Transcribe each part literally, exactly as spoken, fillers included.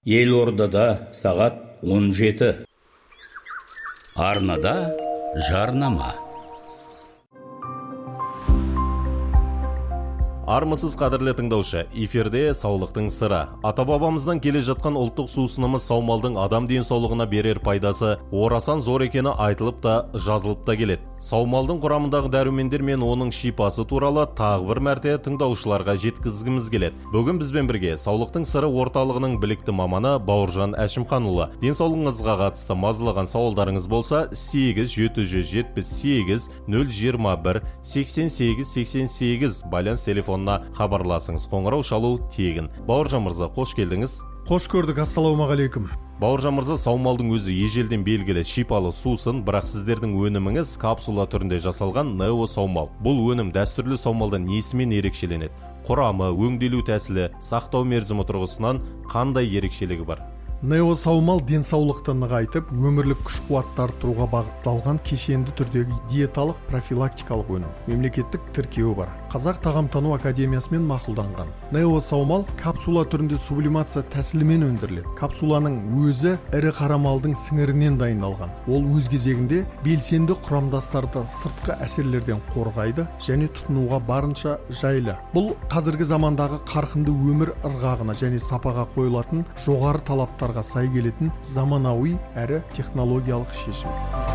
Елордада сағат он жеті. Арнада жарнама. Армысыз қадірлі тыңдаушы, эфирде саулықтың сыры. Ата-бабамыздан келе жатқан ұлттық сусынымыз саумалдың адам денсаулығына берер пайдасы орасан зор екені айтылып та, жазылып та келеді. Саумалдың құрамындағы дәрумендер мен оның шипасы туралы тағы бір мәрте тыңдаушыларға жеткізгіміз келеді. Бүгін бізбен бірге саулықтың сыры орталығының білікті маманы Бауыржан Әшімханұлы. Денсаулығыңызға қатысты мазалаған сауалдарыңыз болса, сегіз жеті жүз жетпіс сегіз нөл жиырма бір сексен сегіз сексен сегіз байланыс телефонына хабарласыңыз. Қоңырау шалу тегін. Бауыржан мырза, қош келдіңіз. Қош көрдік, ассалаумағалейкум. Бауыржан мырза, саумалдың өзі ежелден белгілі шипалы сусын, бірақ сіздердің өніміңіз капсула түрінде жасалған нео саумал. Бұл өнім дәстүрлі саумалдан несімен ерекшеленеді? Құрамы, өңделу тәсілі, сақтау мерзімі тұрғысынан қандай ерекшелігі бар? Нео саумал денсаулықты нығайтып, өмірлік күш-қуатты арттыруға бағытталған кешенді түрдегі диеталық профилактикалық өнім. Мемлекеттік тіркеуі бар. Қазақ тағамтану академиясымен мақұлданған. Нео саумал капсула түрінде сублимация тәсілімен өндіріледі. Капсуланың өзі ірі қара малдың сіңірінен дайындалған. Ол өз кезегінде белсенді құрамдастарды сыртқы әсерлерден қорғайды және тұтынуға барынша жайлы. Бұл қазіргі замандағы қарқынды өмір ырғағына және сапаға қойылатын жоғары талаптарға сай келетін заманауи әрі технологиялық шешім.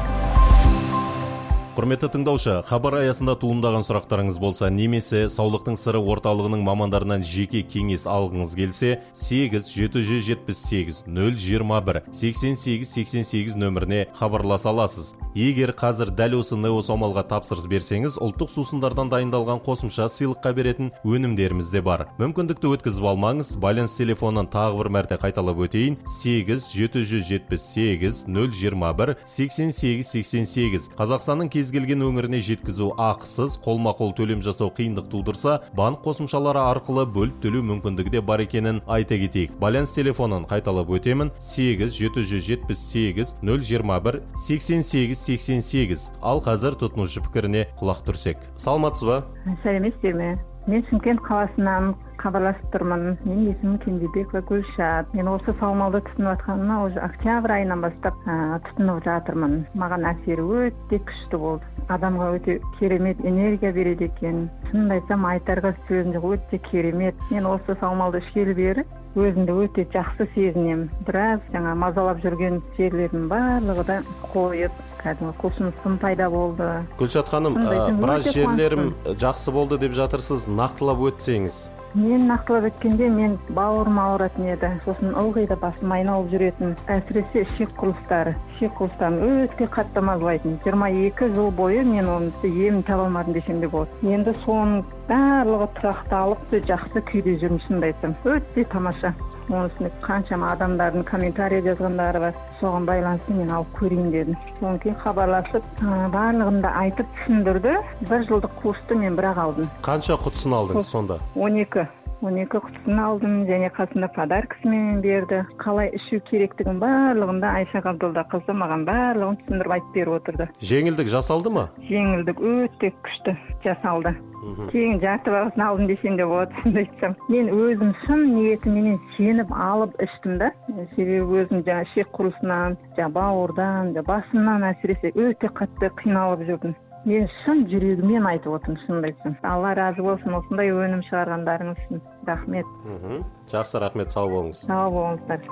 Құрметті тыңдаушы, хабар аясында туындаған сұрақтарыңыз болса, немесе саулықтың сыры орталығының мамандарынан жеке кеңес алғыңыз келсе, сегіз жеті жүз жетпіс сегіз нөл жиырма бір сексен сегіз сексен сегіз нөміріне хабарласа аласыз. Егер қазір дәл осы нео саумалға тапсырыс берсеңіз, ұлттық сусындардан дайындалған қосымша сыйлыққа беретін өнімдеріміз де бар. Мүмкіндікті өткізіп алмаңыз, байланыс телефонын тағы бір мәрте қайталап өтейін: сегіз жеті жүз жетпіс сегіз нөл жиырма бір сексен сегіз сексен сегіз. Қазақстанның кез келген өңіріне жеткізу ақысыз, қолма-қол төлем жасау қиындық тудырса, банк қосымшалары арқылы бөліп төлеу мүмкіндігі де бар екенін айта кетейік. Байланыс телефонын қайталап өтемін: сегіз жеті жүз жетпіс сегіз нөл жиырма бір сексен сегіз сексен сегіз. Ал қазір тұтынушы пікіріне құлақ түрсек. Саламатсыз ба? Сәлеметсіздер ме? Мен Шымкент қаласынан хабарласып тұрмын. Мен есімім Кенжебекова Гүлшат. Мен осы саумалды тұтынып жатқаныма уже октябрь айынан бастап ә, тұтынып жатырмын. Маған әсері өте күшті болды. Адамға өте керемет энергия береді екен. Шынымды айтсам, айтарға сөзім жоқ, өте керемет. Мен осы саумалды ішкелі бері өзімді өте жақсы сезінемін. Біраз жаңа мазалап жүрген жерлердің барлығы да қойып, кәдімгі құлшынысым пайда болды. Гүлшат ханым, біраз жерлерім жақсы болды деп жатырсыз, нақтылап өтсеңіз. Мен нақтылап өткенде мен бауырым ауыратын еді. Сосын ылғи да басым айналып жүретін. Әсіресе ішек құрылыстары. Ішек құрылыстарын өте қатты мазалайтын. жиырма екі жыл бойы мен оны емін таба алмадым десем де болады. Енді соның барлығы тұрақталып, жақсы күйде жүрмін, шынымды айтсам. Өте тамаша. Оның үстіне қаншама адамдардың комментарий жазғандары бар. Соған байланысты мен алып көрейін дедім. Содан кейін хабарласып, барлығын да айтып түсіндірді. Бір жылдық курсты мен бірақ алдым. Қанша құтысын алдыңыз сонда? он екі. он екі құтысын алдым, және қасында подаркасымен берді. Қалай ішу керектігін барлығында Айша Ғабдолда қызы маған барлығын түсіндіріп айтып беріп отырды. Жеңілдік жасалды ма? Жеңілдік өте күшті жасалды. Кейін жарты бағасын алдым десем де болады, шынымды айтсам. Мен өзім шын ниетіменен сеніп алып іштім да. Себебі өзім жаңа ішек құрылысынан, жаңа бауырдан, басымнан әсіресе өте қатты қиналып жүрдім. Мен шын жүрегіммен айтып отырмын, шынымды айтсам. Алла разы болсын, осындай өнім шығарғандарыңыз үшін. Рахмет. Жақсы, рахмет, сау болыңыз. Сау болыңыздар.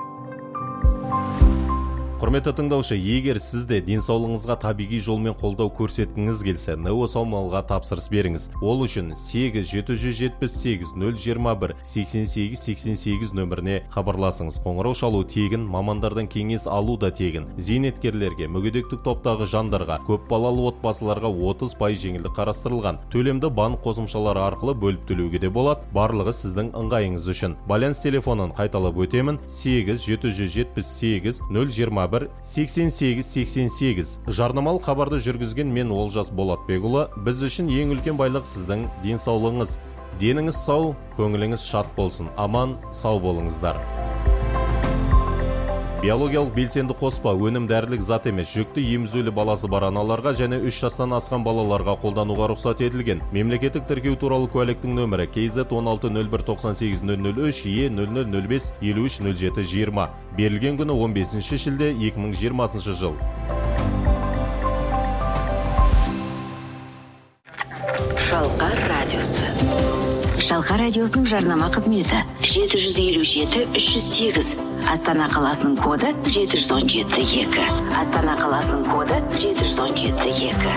Құрметті тыңдаушы, егер сізде денсаулығыңызға табиғи жолмен қолдау көрсеткіңіз келсе, нео саумалға тапсырыс беріңіз. Ол үшін сегіз жеті жүз жетпіс сегіз нөл жиырма бір сексен сегіз сексен сегіз нөміріне хабарласыңыз. Қоңырау шалу тегін, мамандардан кеңес алу да тегін. Зейнеткерлерге, мүгедектік топтағы жандарға, көп балалы отбасыларға отыз пайыз жеңілдік қарастырылған. Төлемді банк қосымшалары арқылы бөліп төлеуге де болады. Барлығы сіздің ыңғайыңыз үшін. Байланыс телефонын қайталап өтемін: сегіз жеті жүз жетпіс сегіз нөл жиырма бір сексен сегіз сексен сегіз. Жарнамалық хабарды жүргізген мен Олжас Болатбекұлы. Біз үшін ең үлкен байлық сіздің денсаулығыңыз. Деніңіз сау, көңіліңіз шат болсын. Аман, сау болыңыздар. Биологиялық белсенді қоспа өнім дәрілік зат емес, жүкті емізулі баласы бар аналарға және үш жастан асқан балаларға қолдануға рұқсат етілген. Мемлекеттік тіркеу туралы куәліктің нөмірі кей зет он алты нөл бір тоқсан сегіз нөл нөл үш е нөл нөл нөл бес елу үш нөл жеті жиырма. Берілген күні он бесінші шілде екі мың жиырмасыншы жыл. Шалқар радиосы. Шалқар радиосының жарнама қызметі жеті жүз елу жеті үш жүз сегіз. Астана қаласының коды жеті жүз он жеті екі. Астана қаласының коды жеті жүз он жеті екі.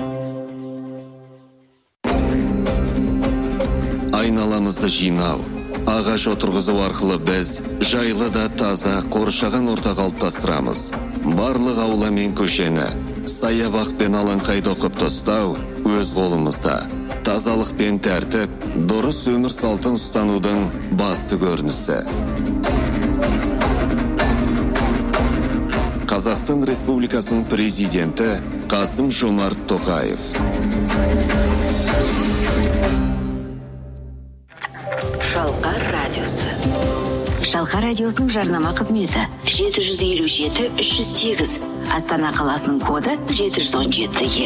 Айналамызды жинау, ағаш отырғызу арқылы біз жайлы да таза қоршаған орта қалыптастырамыз. Барлық аула мен көшені саябақ пен алаңқайды оқып тастау өз қолымызда. Тазалық пен тәртіп дұрыс өмір салтын ұстанудың басты көрінісі. Қазақстан Республикасының президенті Қасым-Жомарт Тоқаев. Шалқар радиосы. Шалқар радиосының жарнама қызметі жеті жүз елу жеті үш жүз сегіз. Астана қаласының коды жеті жүз он жеті